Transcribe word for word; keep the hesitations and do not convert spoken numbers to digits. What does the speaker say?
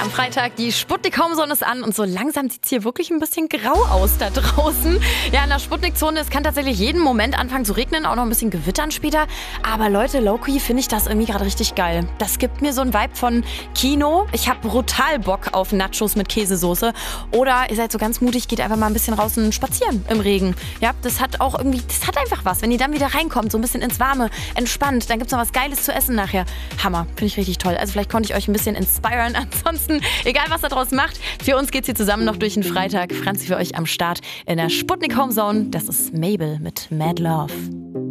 am Freitag. Die Sputnik Homezone ist an und so langsam sieht es hier wirklich ein bisschen grau aus da draußen. Ja, in der Sputnik-Zone, es kann tatsächlich jeden Moment anfangen zu regnen, auch noch ein bisschen gewittern später. Aber Leute, low-key finde ich das irgendwie gerade richtig geil. Das gibt mir so einen Vibe von Kino. Ich habe brutal Bock auf Nachos mit Käsesoße. Oder ihr seid so ganz mutig, geht einfach mal ein bisschen draußen spazieren im Regen. Ja, das hat auch irgendwie, das hat einfach was. Wenn ihr dann wieder reinkommt, so ein bisschen ins Warme, entspannt, dann gibt es noch was Geiles zu essen nachher. Hammer, finde ich richtig toll. Also vielleicht konnte ich euch ein bisschen inspirieren. Ansonsten, egal was da draus macht, für uns geht's hier zusammen noch durch den Freitag. Franzi für euch am Start in der Sputnik Homezone. Das ist Mabel mit Mad Love.